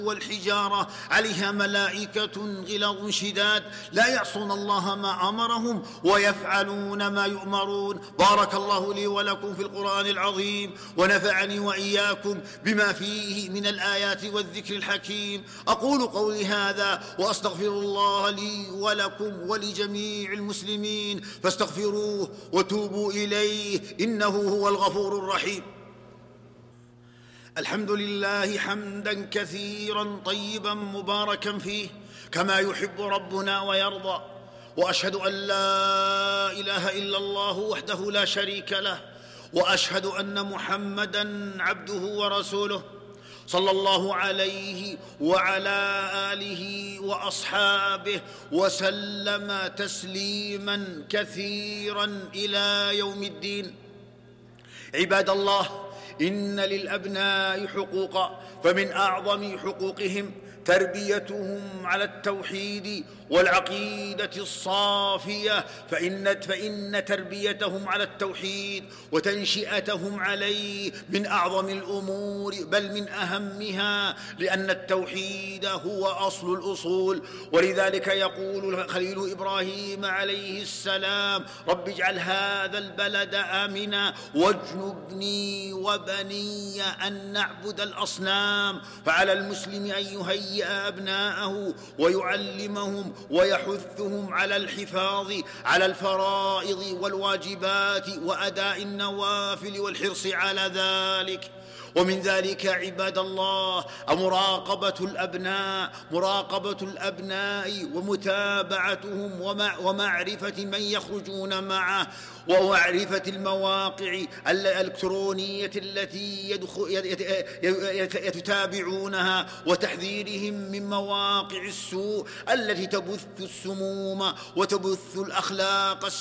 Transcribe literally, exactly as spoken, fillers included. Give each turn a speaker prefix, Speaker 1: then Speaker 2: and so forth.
Speaker 1: والحجارة عليها ملائكة غلاظ شداد لا يعصون الله ما أمرهم ويفعلون ما يؤمرون. بارك الله لي ولكم في القرآن العظيم، ونفعني وإياكم بما فيه من الآيات والذكر الحكيم. أقول قولي هذا وأستغفر الله لي ولكم ولجميع المسلمين، فاستغفروه وتوبوا إليه إنه هو الغفور الرحيم. الحمد لله حمدا كثيرا طيبا مباركا فيه كما يحب ربنا ويرضى، وأشهد أن لا إله إلا الله وحده لا شريك له، وأشهد أن محمدا عبده ورسوله صلى الله عليه وعلى آله وأصحابه وسلم تسليما كثيرا إلى يوم الدين. عباد الله، إن للأبناء حقوقا، فمن أعظم حقوقهم تربيتهم على التوحيد والعقيدة الصافية، فإن, فإن تربيتهم على التوحيد وتنشئتهم عليه من أعظم الأمور بل من أهمها، لأن التوحيد هو أصل الأصول. ولذلك يقول خليل إبراهيم عليه السلام: رب اجعل هذا البلد آمنا واجنبني وبني أن نعبد الأصنام. فعلى المسلم أن يهيئ أبناءه ويعلمهم ويحثهم على الحفاظ على الفرائض والواجبات وأداء النوافل والحرص على ذلك. ومن ذلك عباد الله مراقبة الأبناء مراقبة الأبناء ومتابعتهم ومعرفة من يخرجون معه، ومعرفة المواقع الإلكترونية التي يتتابعونها، وتحذيرهم من مواقع السوء التي تبث السموم وتبث الأخلاق